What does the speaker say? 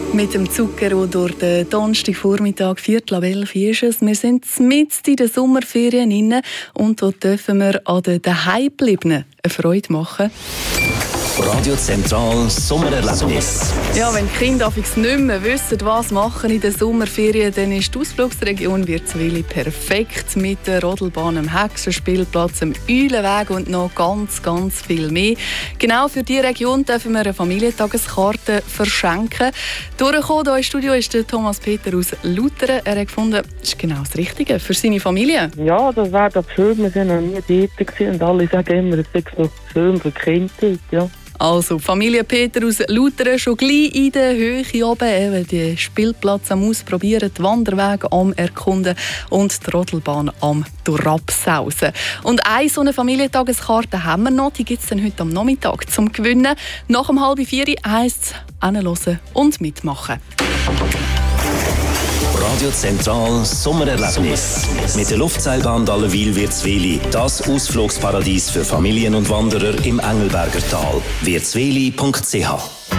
Mit dem Zucchero durch den Donnerstagvormittag, 10:45 ist es. Wir sind mitten in den Sommerferien inne und dort dürfen wir an den Daheimgebliebenen eine Freude machen. Radio Zentral Sommererlebnis. Ja, wenn die Kinder nicht mehr wissen, was machen in den Sommerferien, dann ist die Ausflugsregion Wirzwili perfekt mit der Rodelbahn, dem Hexenspielplatz, dem Eulenweg und noch ganz, ganz viel mehr. Genau für diese Region dürfen wir eine Familientageskarte verschenken. Durchgekommen hier im Studio ist der Thomas Peter aus Lutheren. Er hat gefunden, das ist genau das Richtige für seine Familie. Ja, das wäre doch schön. Wir waren noch nie dort und alle sagen immer, es ist so schön für die Kinder. Ja. Also, Familie Peter aus Lutheren schon gleich in der Höhe oben, eben den Spielplatz am Ausprobieren, die Wanderwege am Erkunden und die Rodelbahn am Durchsausen. Und eine so eine Familientageskarte haben wir noch, die gibt es dann heute am Nachmittag zum Gewinnen. Nach 3:30 heisst es hinhören und mitmachen. Radio Zentral Sommererlebnis. Mit der Luftseilbahn Dallenwil-Wirzwili. Das Ausflugsparadies für Familien und Wanderer im Engelberger Tal. wirzwili.ch